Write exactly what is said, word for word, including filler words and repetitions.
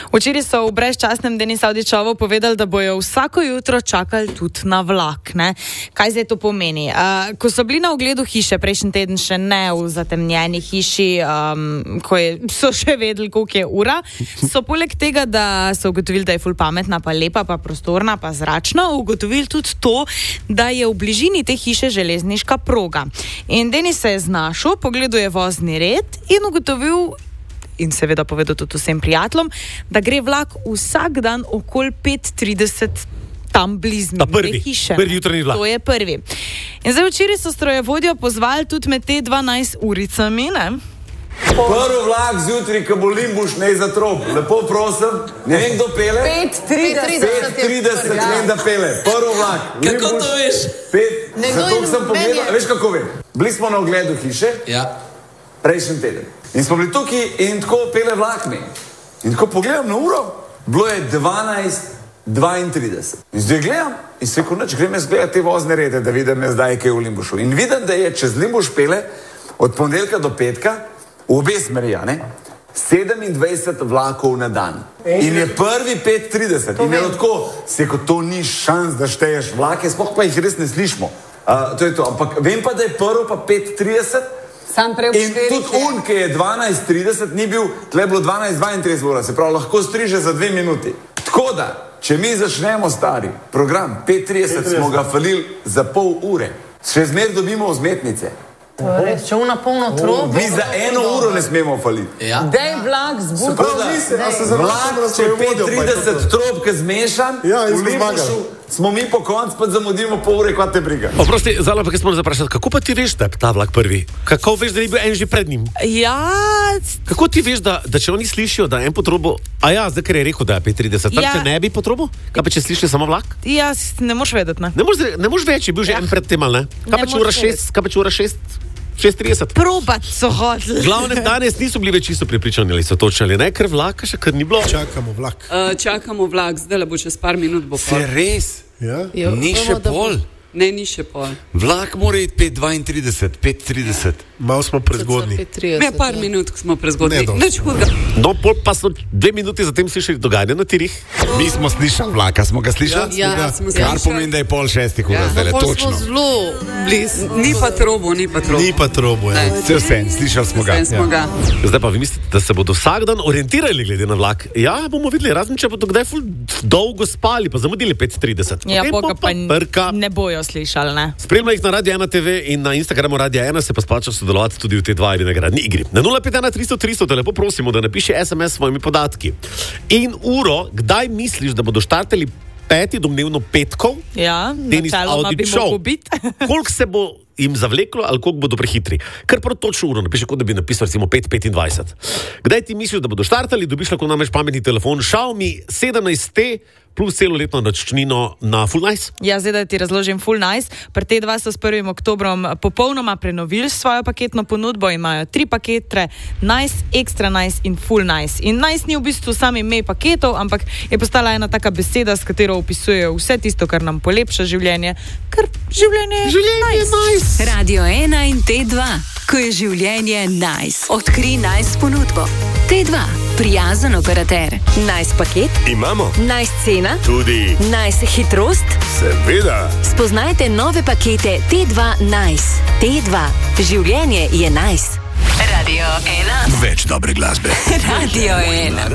Včeraj so v brezčasnem Denis Avdićovu povedali, da bojo vsako jutro čakali tudi na vlak. Ne? Kaj zdaj to pomeni? Uh, ko so bili na ogledu hiše prejšnji teden še ne v zatemnjeni hiši, um, ko je, so še vedeli, koliko je ura, so poleg tega, da so ugotovili, da je ful pametna, pa lepa, pa prostorna, pa zračna, ugotovili tudi to, da je v bližini te hiše železniška proga. In Denis se je znašel, pogledal je vozni red in ugotovil, in seveda povedal tudi vsem prijateljem, da gre vlak vsak dan okoli pet trideset tam blizu te hiše. Prvi jutranji vlak. To je prvi. In zdaj včeraj so strojevodjo pozvali tudi med te dvanajst uricami, ne? Prvi vlak zjutraj, ko bo Limbuš, ne za trop. Lepo prosim, ne vem, kdo pele. pet trideset. pet trideset, ne vem, da pele. Prvi vlak. Kako to veš? Zato sem pogledal, veš kako vem. Bili smo na ogledu hiše, ja. Prejšnji teden. In smo bili tukaj in tako pele vlak mi. In tako pogledam na uro, bilo je dvanajst dvaintrideset. In zdaj gledam in se rekel, če grem jaz gledati te vozne rede, da vidim jaz zdaj, kaj je v Limbušu. In vidim, da je čez Limbuš pele od ponedeljka do petka v obe smeri, ne? sedemindvajset vlakov na dan. In je prvi pet trideset. In je tako, se rekel, to ni šans, da šteješ vlake, sploh pa jih res ne slišimo. Uh, to je to. Ampak vem pa, da je prvi pa pet trideset. In tudi un, ki je dvanajst trideset, ni bil, tle je bilo dvanajst dvaintrideset ura, se pravi, lahko striže za dve minuti. Tako da, če mi začnemo stari program, pet trideset smo ga falili za pol ure, še zmer dobimo vzmetnice. Torej, če una polno trop. Mi za eno uro ne smemo faliti. Ja. Dej vlak zbudi. Vlak, če pet trideset trop, ki zmešan, ja, v Limbušu, smo mi po koncu, pa zamudimo pol ure, kva te briga. Oprosti, Zala, pa kaj smo zaprašali, kako pa ti veš, da je ta vlak prvi? Kako veš, da ni bil en že pred njim? Ja. Kako ti veš, da, da če oni slišijo, da en potrobo, a ja, zdaj, ker je rekel, da je pet trideset, ja. Če ne bi potrobo, kaj pa če slišijo samo vlak? Ja, ne moš vedeti, ne? Ne moš, ne moš več, je bil že ja. En pred tem, ali ne? Kaj pa če ura šest, kaj pa če ura šest? šest trideset. Probat so hodili. Glavnem danes niso bili več čisto pripričani, ali so točali, ne, ker vlaka še kar ni bilo. Čakamo vlak. Uh, čakamo vlak, zdaj le bo čez par minut bo pol. Se res? Ja? Jo, ni še pol? Ne, ni še pol. Vlak mora iti pet dvaintrideset, pet trideset. Malo smo prezgodni. Ne, par minut smo prezgodni. Neč hudga. No, pol pa so dve minuti zatem slišali dogajanje na tirih. Mi smo slišali vlaka, smo ga slišali? Ja, ja smo slišali. Kar pomeni, da je pol šestih ura, ja. zdaj le točno. Smo zelo bliz. Ni pa trobo, ni pa trobo. Ni pa trobo, ja. Vse vse, slišali smo ga. Smo ga. Zdaj pa vi mislite, da se bodo vsak dan orientirali glede na vlak? Ja, bomo videli, razen če bodo kdaj ful dolgo spali, pa zamudili pet trideset. Ja, okay, poka pa, pa ne bojo slišali, ne? Spremlja jih na Radio ena te ve in na Instagramu Radio ena, se pa splača sodelovati tudi v tej dva ali nagradni igri. Na nula pet ena tristo tristo te lepo prosimo, da napiše es em es s svojimi podatki. In uro, kdaj misliš, da bodo štartali peti domnevno petkov? Ja, Denis Avdićov. Koliko se bo jim zavleklo ali koliko bodo prehitri? Kar prav točno uro napiše, kot da bi napisal recimo pet petindvajset. Kdaj ti misliš, da bodo štartali? Dobiš lahko namreč pametni telefon Xiaomi sedemnajst te plus celoletno računino na Full Nice. Ja, zdaj da ti razložim Full Nice. Pri T dva so s prvim oktobrom popolnoma prenovili svojo paketno ponudbo, imajo tri pakete, Nice, Extra Nice in Full Nice. In Nice ni v bistvu sam ime paketov, ampak je postala ena taka beseda, s katero opisujejo vse tisto, kar nam polepša življenje, ker življenje je življenje nice. nice. Radio ena in T dva, ko je življenje nice. Odkri Nice ponudbo. T dva, prijazen operater. Nice paket? Imamo. Nice cena? Tudi. Nice hitrost? Seveda. Spoznajte nove pakete T dva Nice. T dva, življenje je nice. Radio ena. Več dobre glasbe. Radio ena.